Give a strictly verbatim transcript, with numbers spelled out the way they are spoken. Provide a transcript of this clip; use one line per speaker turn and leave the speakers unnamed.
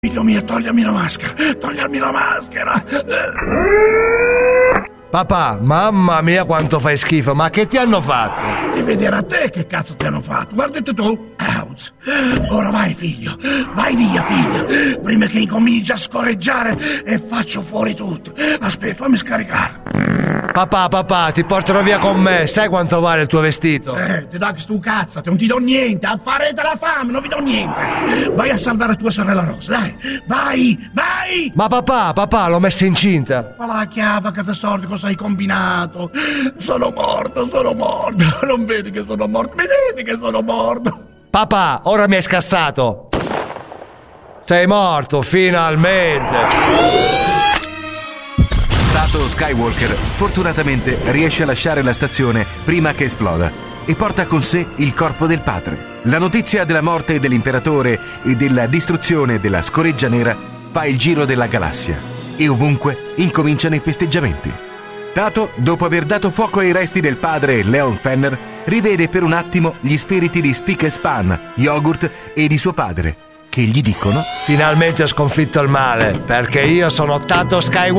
Figlio mio, togliermi la maschera, togliermi la maschera.
Papà, mamma mia quanto fai schifo, ma che ti hanno fatto?
E vedere a te che cazzo ti hanno fatto. Guardate tu. Ouch. Ora vai figlio, vai via figlio, prima che incominci a scorreggiare e faccio fuori tutto. Aspetta, fammi scaricare.
Papà, papà, ti porterò via con me, sai quanto vale il tuo vestito?
Eh, ti dà stu cazzo, non ti do niente, a farete la fame, non vi do niente. Vai a salvare tua sorella Rosa, dai, vai, vai.
Ma papà, papà, l'ho messa incinta.
Ma la chiava che te sordi, cosa hai combinato? Sono morto, sono morto, non vedi che sono morto, vedete che sono morto.
Papà, ora mi hai scassato. Sei morto, finalmente.
Tato Skywalker fortunatamente riesce a lasciare la stazione prima che esploda e porta con sé il corpo del padre. La notizia della morte dell'imperatore e della distruzione della scoreggia nera fa il giro della galassia e ovunque incominciano i festeggiamenti. Tato, dopo aver dato fuoco ai resti del padre Leon Fenner, rivede per un attimo gli spiriti di Spick e Span, Yogurt e di suo padre, che gli dicono:
finalmente ho sconfitto il male, perché io sono Tato Skywalker.